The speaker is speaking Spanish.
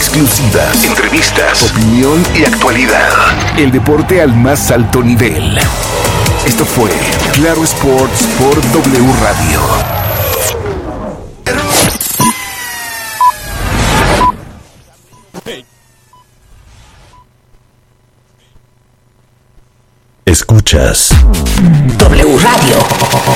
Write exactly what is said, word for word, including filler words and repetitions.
exclusivas, entrevistas, opinión y actualidad. El deporte al más alto nivel. Esto fue Claro Sports por W Radio. Escuchas W Radio.